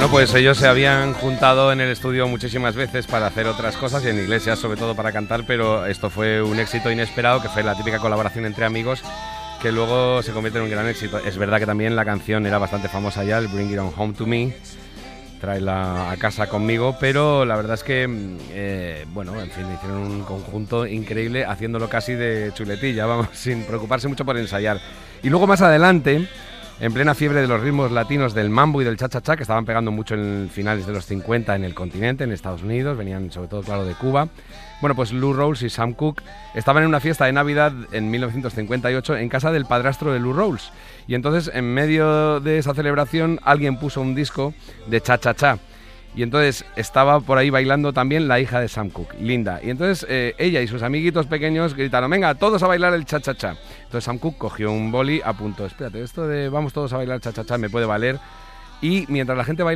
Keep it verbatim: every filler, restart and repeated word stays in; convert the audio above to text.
Bueno, pues ellos se habían juntado en el estudio muchísimas veces para hacer otras cosas y en iglesias sobre todo para cantar, pero esto fue un éxito inesperado, que fue la típica colaboración entre amigos que luego se convierte en un gran éxito. Es verdad que también la canción era bastante famosa ya, el Bring It On Home To Me, tráela a casa conmigo, pero la verdad es que, eh, bueno, en fin, hicieron un conjunto increíble haciéndolo casi de chuletilla, vamos, sin preocuparse mucho por ensayar. Y luego más adelante, en plena fiebre de los ritmos latinos del mambo y del cha-cha-cha, que estaban pegando mucho en finales de los cincuenta en el continente, en Estados Unidos, venían sobre todo, claro, de Cuba. Bueno, pues Lou Rawls y Sam Cooke estaban en una fiesta de Navidad en mil novecientos cincuenta y ocho en casa del padrastro de Lou Rawls. Y entonces, en medio de esa celebración, alguien puso un disco de cha-cha-cha. Y entonces estaba por ahí bailando también la hija de Sam Cooke, Linda. Y entonces eh, ella y sus amiguitos pequeños gritaron, venga, todos a bailar el cha-cha-cha. Entonces Sam Cooke cogió un boli, apuntó, espérate, esto de vamos todos a bailar cha-cha-cha me puede valer. Y mientras la gente bailaba,